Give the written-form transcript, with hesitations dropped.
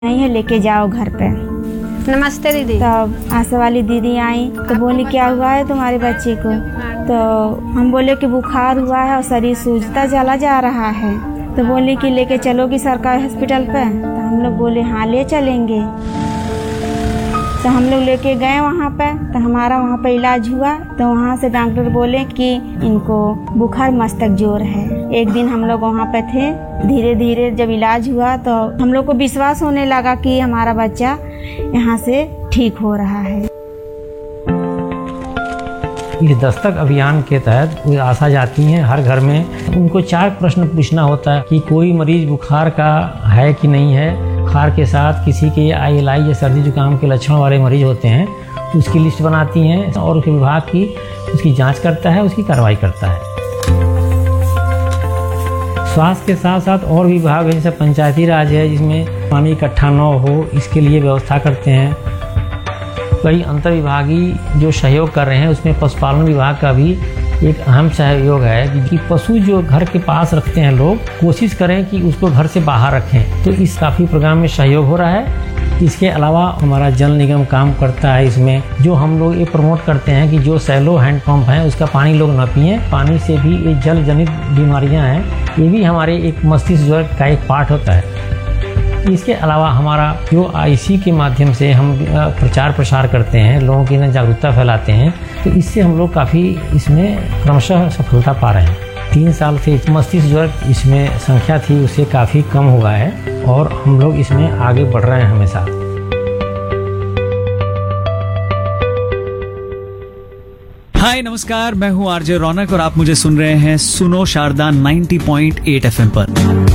नहीं है, लेके जाओ घर पे। नमस्ते दीदी। तब आशा वाली दीदी आई तो बोली क्या हुआ है तुम्हारे बच्चे को। तो हम बोले कि बुखार हुआ है और शरीर सूजता चला जा रहा है। तो बोली कि लेके चलोगी सरकारी हॉस्पिटल पे। तो हम लोग बोले हाँ ले चलेंगे। तो हम लोग लेके गए वहाँ पे। तो हमारा वहाँ पे इलाज हुआ। तो वहाँ से डॉक्टर बोले कि इनको बुखार मस्तक जोर है। एक दिन हम लोग वहाँ पे थे। धीरे धीरे जब इलाज हुआ तो हम लोग को विश्वास होने लगा कि हमारा बच्चा यहाँ से ठीक हो रहा है। इस दस्तक अभियान के तहत वो आशा जाती हैं हर घर में। उनको 4 प्रश्न पूछना होता है कि कोई मरीज बुखार का है कि नहीं है। बुखार के साथ किसी के ILI या सर्दी जुकाम के लक्षण वाले मरीज होते हैं तो उसकी लिस्ट बनाती हैं और उसके विभाग की उसकी जांच करता है, उसकी कार्रवाई करता है। स्वास्थ्य के साथ साथ और विभाग है, जैसे पंचायती राज है जिसमें पानी इकट्ठा न हो इसके लिए व्यवस्था करते हैं। कई अंतर विभागीय जो सहयोग कर रहे हैं उसमें पशुपालन विभाग का भी एक अहम सहयोग है कि पशु जो घर के पास रखते हैं लोग कोशिश करें कि उसको घर से बाहर रखें। तो इस काफ़ी प्रोग्राम में सहयोग हो रहा है। इसके अलावा हमारा जल निगम काम करता है इसमें, जो हम लोग ये प्रमोट करते हैं कि जो सैलो हैंडपम्प है उसका पानी लोग न पिएं। पानी से भी ये जल जनित बीमारियां हैं, ये भी हमारे एक मस्तिष्क ज्वर का एक पार्ट होता है। इसके अलावा हमारा जो IC के माध्यम से हम प्रचार प्रसार करते हैं, लोगों की न जागरूकता फैलाते हैं, तो इससे हम लोग काफ़ी इसमें क्रमशः सफलता पा रहे हैं। 3 साल से मस्तिष्क ज्वर इसमें संख्या थी उससे काफ़ी कम हुआ है और हम लोग इसमें आगे बढ़ रहे हैं हमेशा। हाय नमस्कार, मैं हूँ RJ रौनक और आप मुझे सुन रहे हैं सुनो शारदा 90.8 FM पर।